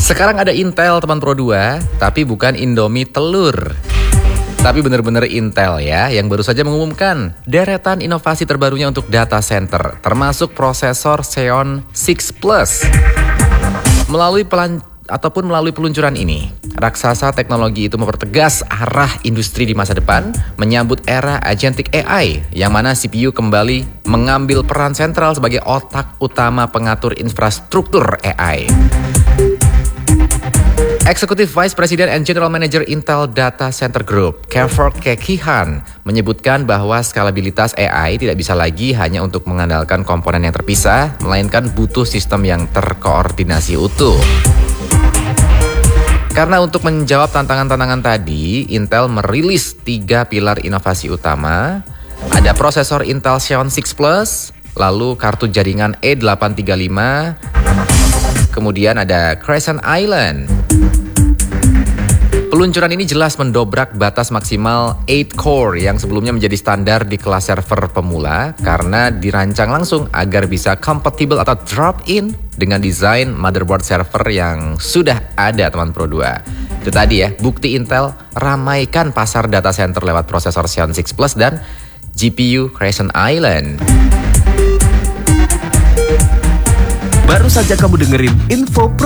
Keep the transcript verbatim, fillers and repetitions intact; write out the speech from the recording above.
Sekarang ada Intel teman Pro dua, tapi bukan Indomie telur. Tapi bener-bener Intel ya, yang baru saja mengumumkan deretan inovasi terbarunya untuk data center, termasuk prosesor Xeon enam Plus. Melalui pelan ataupun melalui peluncuran ini, raksasa teknologi itu mempertegas arah industri di masa depan, menyambut era agentic A I, yang mana C P U kembali mengambil peran sentral sebagai otak utama pengatur infrastruktur A I. Executive Vice President and General Manager Intel Data Center Group, Kevor Kekihan, menyebutkan bahwa skalabilitas A I tidak bisa lagi hanya untuk mengandalkan komponen yang terpisah, melainkan butuh sistem yang terkoordinasi utuh. Karena untuk menjawab tantangan-tantangan tadi, Intel merilis tiga pilar inovasi utama. Ada prosesor Intel Xeon enam Plus, lalu kartu jaringan E delapan tiga lima, kemudian ada Crescent Island. Peluncuran ini jelas mendobrak batas maksimal delapan core yang sebelumnya menjadi standar di kelas server pemula karena dirancang langsung agar bisa compatible atau drop-in dengan desain motherboard server yang sudah ada teman Pro dua. Itu tadi ya, bukti Intel ramaikan pasar data center lewat prosesor Xeon enam Plus dan G P U Crescent Island. Baru saja kamu dengerin info Pro